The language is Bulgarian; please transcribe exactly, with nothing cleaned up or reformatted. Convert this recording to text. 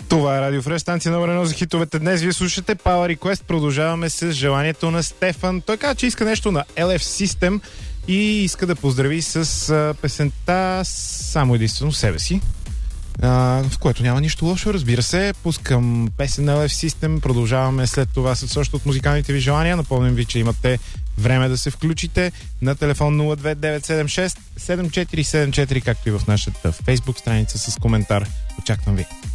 Това е Радио Фреш, станция номер едно за хитовете. Днес вие слушате Power Request. Продължаваме с желанието на Стефан. Той каза, че иска нещо на ел еф System и иска да поздрави с а, песента само единствено себе си, а, в което няма нищо лошо, разбира се. Пускам песен на ел еф System. Продължаваме след това с още от музикалните ви желания. Напомням ви, че имате време да се включите на телефон нула две девет седем шест седем четири седем четири, както и в нашата Facebook страница с коментар. Очаквам ви.